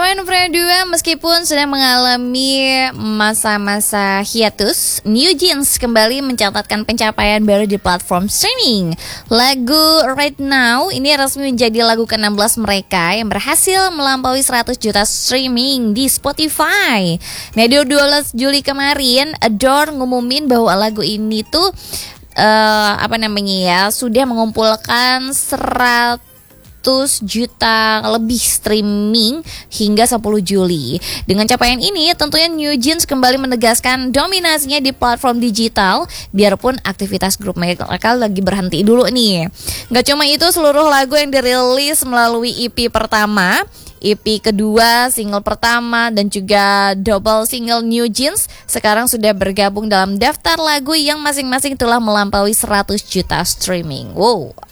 Friend 2 meskipun sedang mengalami masa-masa hiatus, New Jeans kembali mencatatkan pencapaian baru di platform streaming. Lagu Right Now ini resmi menjadi lagu ke-16 mereka yang berhasil melampaui 100 juta streaming di Spotify. Nah, di 12 Juli kemarin, Adore ngumumin bahwa lagu ini tuh sudah mengumpulkan 100 juta lebih streaming hingga 10 Juli. Dengan capaian ini, tentunya New Jeans kembali menegaskan dominasinya di platform digital, biarpun aktivitas grup mereka lagi berhenti dulu nih. Gak cuma itu, seluruh lagu yang dirilis melalui EP pertama, EP kedua, single pertama, dan juga double single New Jeans sekarang sudah bergabung dalam daftar lagu yang masing-masing telah melampaui 100 juta streaming. Wow,